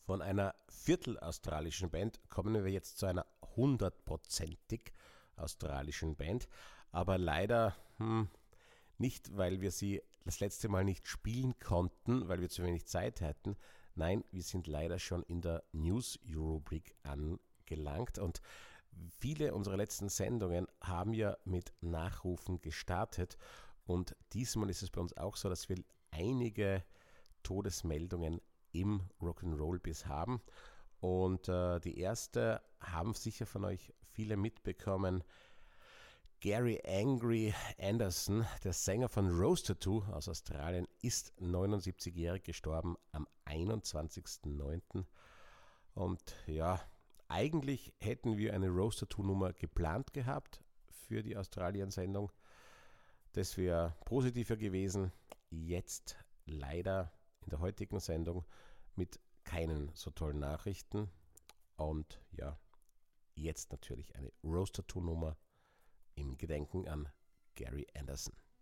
Von einer viertelaustralischen Band kommen wir jetzt zu einer 100%ig australischen Band, aber leider nicht, weil wir sie das letzte Mal nicht spielen konnten, weil wir zu wenig Zeit hatten. Nein, wir sind leider schon in der News-Rubrik angelangt und viele unserer letzten Sendungen haben ja mit Nachrufen gestartet und diesmal ist es bei uns auch so, dass wir einige Todesmeldungen im Rock'n'Roll-Biss haben. Und die erste haben sicher von euch viele mitbekommen. Gary Angry Anderson, der Sänger von Rose Tattoo aus Australien, ist 79-jährig gestorben am 21.09. Und ja, eigentlich hätten wir eine Rose Tattoo-Nummer geplant gehabt für die Australien-Sendung. Das wäre positiver gewesen. Jetzt leider in der heutigen Sendung mit keinen so tollen Nachrichten. Und ja, jetzt natürlich eine Rose Tattoo Nummer im Gedenken an Gary Anderson.